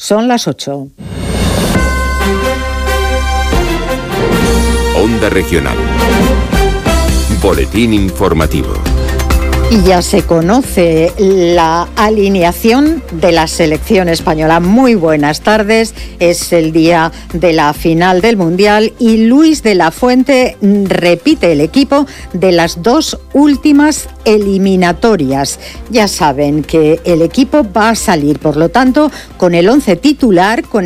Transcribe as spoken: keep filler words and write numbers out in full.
Son las ocho. Onda Regional. Boletín informativo. Y ya se conoce la alineación de la selección española. Muy buenas tardes. Es el día de la final del Mundial y Luis de la Fuente repite el equipo de las dos últimas eliminatorias. Ya saben que el equipo va a salir, por lo tanto, con el once titular, con